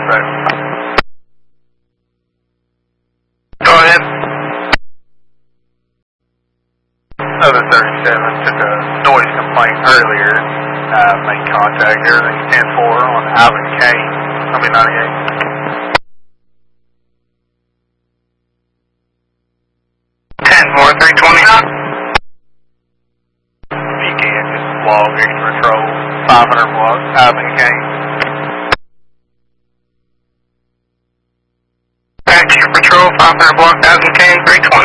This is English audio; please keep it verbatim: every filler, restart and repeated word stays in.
suspect. Go ahead. Another thirty-seven took a noise complaint earlier. Uh, made contact. Everything ten four on Alvin Kane. I mean ninety-eight. ten four, three twenty. If you can, just log extra patrol. five hundred block, Alvin Kane. Extra patrol, five hundred block, Alvin Kane, three twenty.